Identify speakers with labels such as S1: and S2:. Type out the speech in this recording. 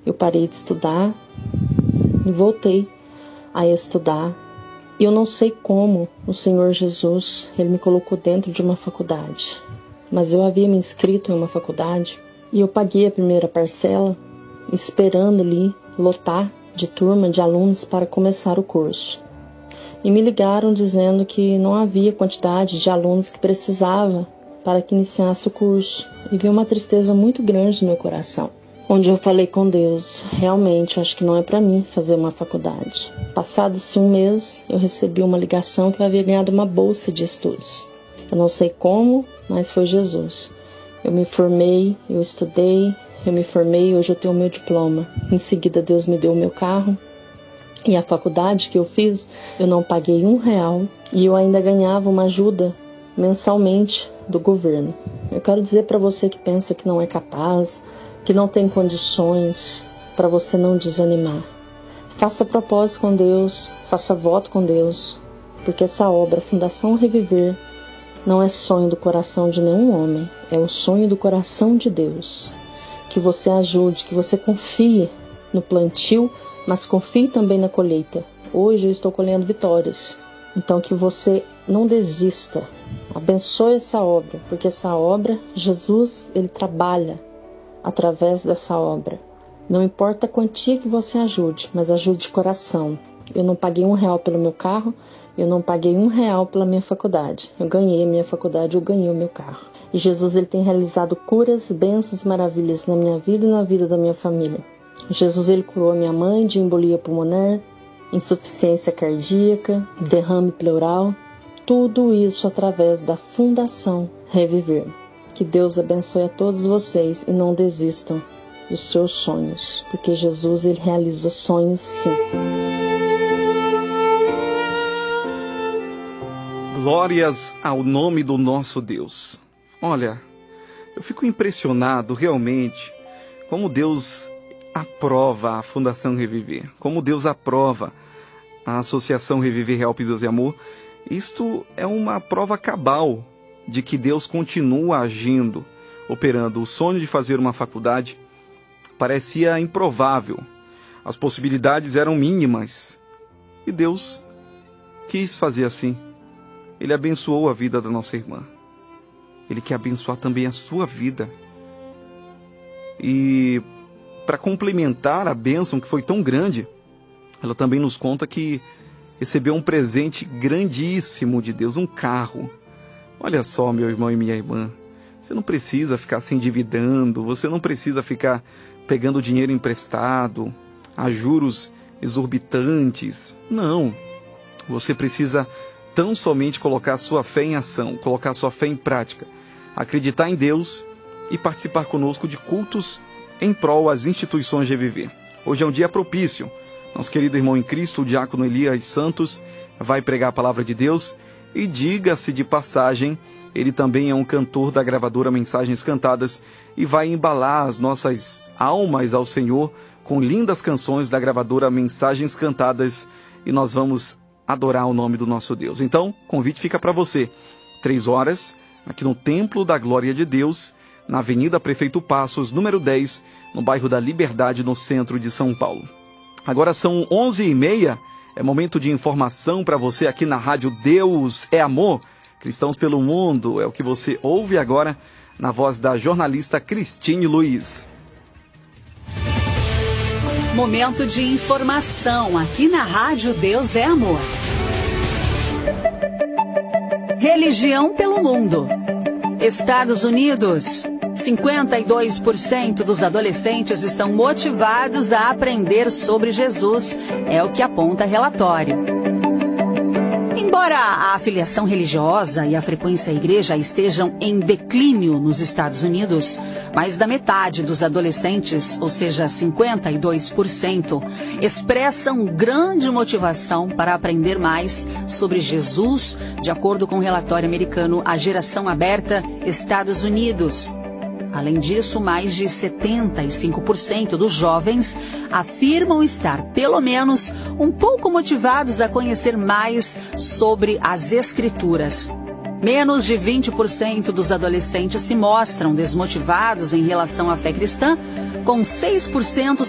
S1: eu parei de estudar e voltei a estudar. E eu não sei como o Senhor Jesus, Ele me colocou dentro de uma faculdade. Mas eu havia me inscrito em uma faculdade e eu paguei a primeira parcela, esperando ali lotar de turma de alunos para começar o curso. E me ligaram dizendo que não havia quantidade de alunos que precisava para que iniciasse o curso. E veio uma tristeza muito grande no meu coração, onde eu falei com Deus, realmente eu acho que não é para mim fazer uma faculdade. Passado-se um mês, eu recebi uma ligação que eu havia ganhado uma bolsa de estudos. Eu não sei como, mas foi Jesus. Eu me formei, eu estudei, eu me formei, hoje eu tenho o meu diploma. Em seguida, Deus me deu o meu carro. E a faculdade que eu fiz, eu não paguei R$1 e eu ainda ganhava uma ajuda mensalmente do governo. Eu quero dizer para você que pensa que não é capaz, que não tem condições, para você não desanimar. Faça propósito com Deus, faça voto com Deus, porque essa obra, Fundação Reviver, não é sonho do coração de nenhum homem, é o sonho do coração de Deus. Que você ajude, que você confie no plantio, mas confie também na colheita. Hoje eu estou colhendo vitórias, então que você não desista. Abençoe essa obra, porque essa obra, Jesus, Ele trabalha através dessa obra. Não importa a quantia que você ajude, mas ajude de coração. Eu não paguei R$1 pelo meu carro, eu não paguei R$1 pela minha faculdade. Eu ganhei a minha faculdade, eu ganhei o meu carro. E Jesus, Ele tem realizado curas, bênçãos, maravilhas na minha vida e na vida da minha família. Jesus, Ele curou a minha mãe de embolia pulmonar, insuficiência cardíaca, derrame pleural. Tudo isso através da Fundação Reviver. Que Deus abençoe a todos vocês e não desistam dos seus sonhos, porque Jesus, Ele realiza sonhos sim.
S2: Glórias ao nome do nosso Deus. Olha, eu fico impressionado realmente como Deus aprova a Fundação Reviver, como Deus aprova a Associação Reviver Real Deus e Amor. Isto é uma prova cabal de que Deus continua agindo, operando. O sonho de fazer uma faculdade parecia improvável, as possibilidades eram mínimas, e Deus quis fazer assim. Ele abençoou a vida da nossa irmã. Ele quer abençoar também a sua vida. E para complementar a bênção que foi tão grande, ela também nos conta que recebeu um presente grandíssimo de Deus, um carro. Olha só, meu irmão e minha irmã, você não precisa ficar se endividando, você não precisa ficar pegando dinheiro emprestado, a juros exorbitantes. Não, você precisa tão somente colocar sua fé em ação, colocar sua fé em prática, acreditar em Deus e participar conosco de cultos em prol às instituições de Reviver. Hoje é um dia propício. Nosso querido irmão em Cristo, o diácono Elias Santos, vai pregar a palavra de Deus e, diga-se de passagem, ele também é um cantor da gravadora Mensagens Cantadas e vai embalar as nossas almas ao Senhor com lindas canções da gravadora Mensagens Cantadas e nós vamos adorar o nome do nosso Deus. Então, o convite fica para você. 3h, aqui no Templo da Glória de Deus, na Avenida Prefeito Passos, número 10, no bairro da Liberdade, no centro de São Paulo. Agora são 11h30, é momento de informação para você aqui na Rádio Deus é Amor. Cristãos pelo Mundo é o que você ouve agora na voz da jornalista Cristine Luiz.
S3: Momento de informação aqui na Rádio Deus é Amor. Religião pelo mundo. Estados Unidos. 52% dos adolescentes estão motivados a aprender sobre Jesus, é o que aponta relatório. Embora a afiliação religiosa e a frequência à igreja estejam em declínio nos Estados Unidos, mais da metade dos adolescentes, ou seja, 52%, expressam grande motivação para aprender mais sobre Jesus, de acordo com o relatório americano A Geração Aberta, Estados Unidos. Além disso, mais de 75% dos jovens afirmam estar, pelo menos, um pouco motivados a conhecer mais sobre as Escrituras. Menos de 20% dos adolescentes se mostram desmotivados em relação à fé cristã, com 6%